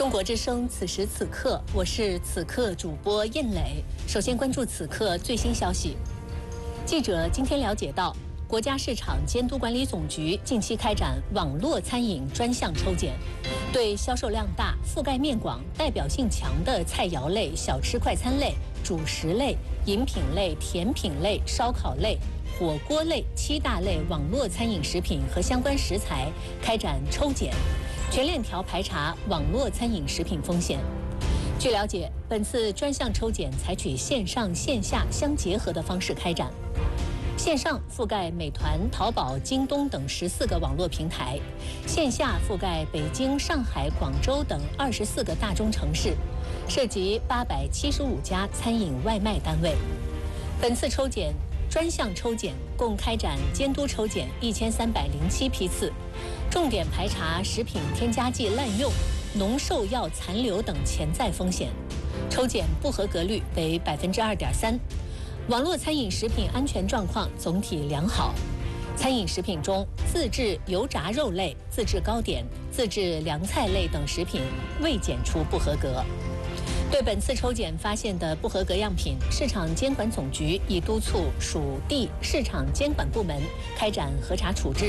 中国之声，此时此刻，我是此刻主播燕磊。首先关注此刻最新消息。记者今天了解到，国家市场监督管理总局近期开展网络餐饮专项抽检，对销售量大、覆盖面广、代表性强的菜肴类、小吃快餐类、主食类、饮品类、甜品类、烧烤类、火锅类7大类网络餐饮食品和相关食材开展抽检，全链条排查网络餐饮食品风险。据了解，本次专项抽检采取线上线下相结合的方式开展。线上覆盖美团、淘宝、京东等14个网络平台，线下覆盖北京、上海、广州等24个大中城市，涉及875家餐饮外卖单位。本次抽检专项抽检共开展监督抽检1307批次，重点排查食品添加剂滥用、农兽药残留等潜在风险，抽检不合格率为2.3%。网络餐饮食品安全状况总体良好。餐饮食品中，自制油炸肉类、自制糕点、自制凉菜类等食品未检出不合格。对本次抽检发现的不合格样品，市场监管总局已督促属地市场监管部门开展核查处置。